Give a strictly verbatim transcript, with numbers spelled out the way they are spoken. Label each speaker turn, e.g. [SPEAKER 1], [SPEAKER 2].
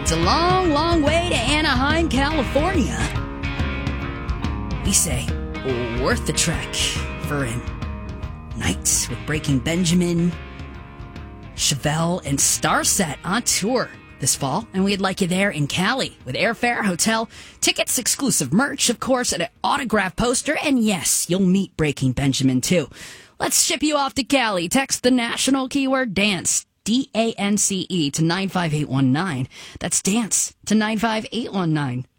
[SPEAKER 1] It's a long, long way to Anaheim, California. We say, worth the trek for a night with Breaking Benjamin, Chevelle, and Starset on tour this fall. And we'd like you there in Cali with airfare, hotel, tickets, exclusive merch, of course, and an autograph poster. And yes, you'll meet Breaking Benjamin too. Let's ship you off to Cali. Text the national keyword DANCE, D A N C E, to nine five eight one nine. That's DANCE to nine five eight one nine.